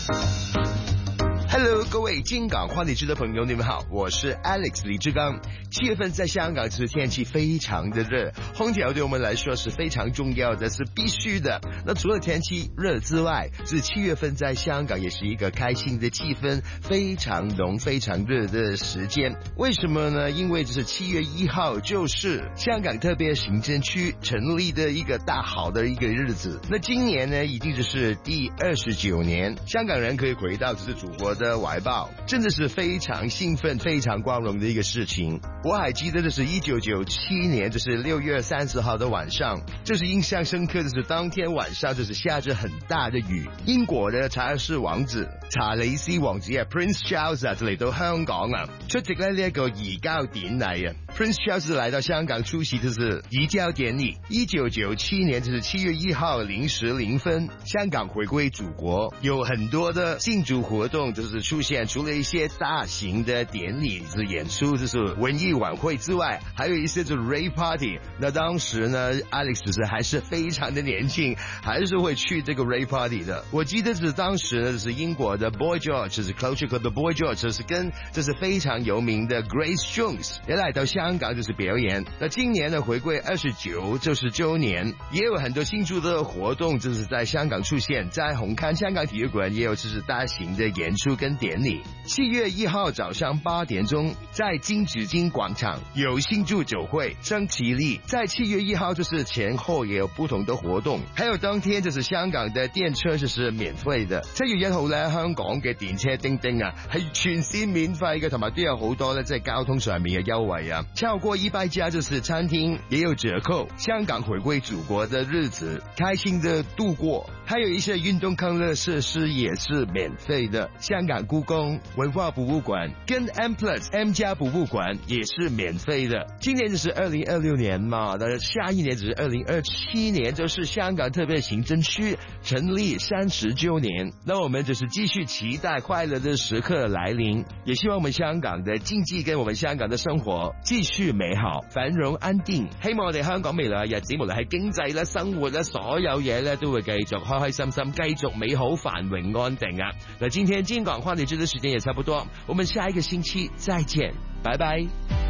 Hello， 各位金港话你知的朋友，你们好，我是 Alex 李志刚。7月份在香港是天气非常的热，空调对我们来说是非常重要的，是必须的。那除了天气热之外，是7月份在香港也是一个开心的气氛，非常浓、非常热的时间。为什么呢？因为这是7月1号，就是香港特别行政区成立的一个大好的一个日子。那今年呢，一定就是第29年，香港人可以回到就是祖国的怀抱，真的是非常兴奋、非常光荣的一个事情。我还记得这是1997年，就是6月30号的晚上，就是印象深刻的是当天晚上就是下着很大的雨，英國嘅查爾斯王子、查理斯王子Prince Charles 就嚟到香港出席呢一個移交典禮Prince Charles 來到香港出席就是移交典禮。1997年就是7月1號0時0分，香港回歸祖國，有很多的慶祝活動就是出現，除了一些大型的典禮就是演出，就是文藝晚會之外，還有一些就是 rave party。那當時呢 Alex 就是還是非常的年輕，還是會去這個 rave party 的。我記得是當時呢就是英國的 Boy George， 就是 Culture Club 的 Boy George， 就是跟就是非常有名的 Grace Jones 也來到香港就是表演。那今年呢回歸29就是周年，也有很多慶祝的活動就是在香港出現，在紅磡香港體育館也有就是大型的演出跟典禮。7月1號早上8點鐘，在金紫荊廣場有慶祝酒會升旗禮，在7月1號就是前後也有不同的活動，還有當天就是香港的電車就是免費的。7月1號呢，香港嘅電車叮叮係全線免費嘅，同埋都有好多呢在交通上面嘅優惠超過100家就是餐廳也有折扣。香港回歸祖國的日子開心的度過，還有一些運動康樂設施也是免費的，香港故宮文化博物館跟 M+ 博物館也是免費的。今年就是2026年嘛，那下一年就是2027年，就是香港特別行政區成立30周年。那我們就是繼續期待快樂的時刻來臨，也希望我們香港的經濟跟我們香港的生活繼續美好繁榮安定。希望我哋香港未來嘅日子，無論係經濟啦、生活啦，所有嘢咧都會繼續開開心心，繼續美好繁榮安定啊！那今天金港話你知的時間也差不多，我們下一個星期再見，拜拜。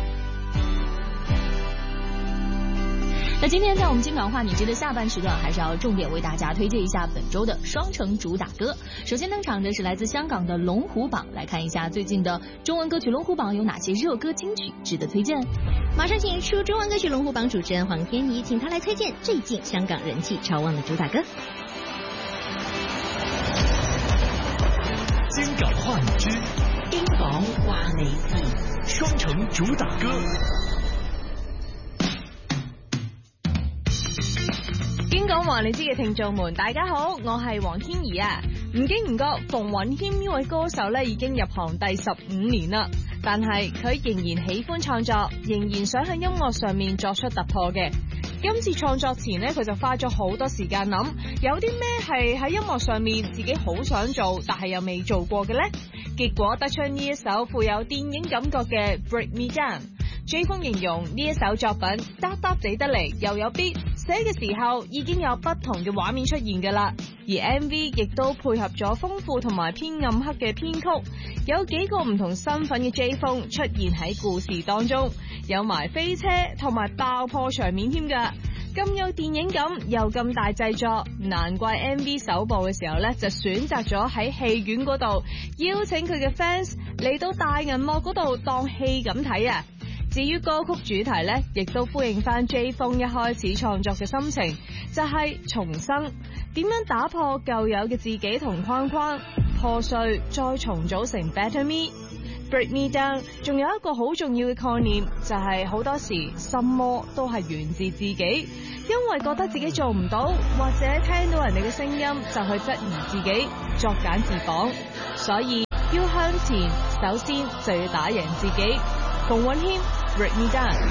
那今天在我们金港话你知的下半时段，还是要重点为大家推荐一下本周的双城主打歌。首先登场的是来自香港的龙虎榜，来看一下最近的中文歌曲龙虎榜有哪些热歌金曲值得推荐。 马上请出中文歌曲龙虎榜主持人黄天怡，请他来推荐最近香港人气超旺的主打歌。 金港话你知， 金港话你知， 雙城主打歌。 經港話你知嘅聽眾們，大家好，我係黃天怡啊。唔經唔覺，馮允謙呢位歌手咧已經入行第15年啦，但係佢仍然喜歡創作，仍然想喺音樂上面作出突破嘅。今次創作前咧，佢就花咗好多時間諗，有啲咩係喺音樂上面自己好想做，但係又未做過嘅呢？結果得出呢一首富有電影感覺嘅 Break Me Down。J 風形容呢一首作品嗒嗒地得嚟，又有 beat， 寫嘅時候已經有不同嘅畫面出現㗎啦。而 MV 亦都配合咗豐富同埋偏暗黑嘅編曲，有幾個唔同身份嘅 J 風出現喺故事當中，有埋飛車同埋爆破場面添㗎。咁有電影感又咁大製作，難怪 MV 首播嘅時候呢，就選擇咗喺戲院嗰度邀請佢嘅 fans 嚟到大銀幕嗰度當戲咁睇啊！至於歌曲主題呢，亦都呼應翻 J 風一開始創作嘅心情，就係重生，點樣打破舊有嘅自己同框框，破碎再重組成 Better Me。Break Me Down 仲有一個好重要嘅概念，就係好多時心魔都係源自自己，因為覺得自己做唔到，或者聽到人哋嘅聲音就去質疑自己，作繭自綁，所以要向前，首先就要打贏自己。馮允謙 Break Me Down。